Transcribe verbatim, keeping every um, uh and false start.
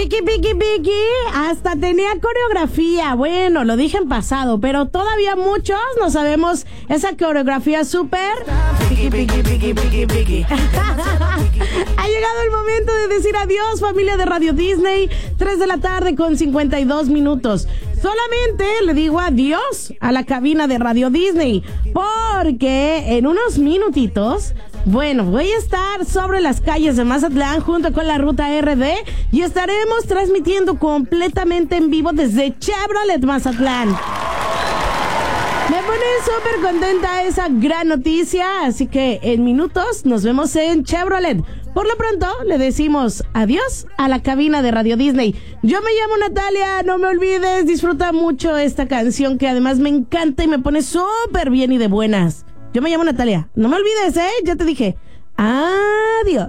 Piki, piki, piki, hasta tenía coreografía. Bueno, lo dije en pasado, pero todavía muchos no sabemos esa coreografía súper. Piki, piki, piki, piki, piki. Ha llegado el momento de decir adiós, familia de Radio Disney. tres de la tarde con cincuenta y dos minutos. Solamente le digo adiós a la cabina de Radio Disney, porque en unos minutitos, bueno, voy a estar sobre las calles de Mazatlán junto con la Ruta R D y estaremos transmitiendo completamente en vivo desde Chevrolet Mazatlán. Me pone súper contenta esa gran noticia, así que en minutos nos vemos en Chevrolet. Por lo pronto, le decimos adiós a la cabina de Radio Disney. Yo me llamo Natalia, no me olvides, disfruta mucho esta canción que además me encanta y me pone súper bien y de buenas. Yo me llamo Natalia, no me olvides, ¿eh? Ya te dije, adiós.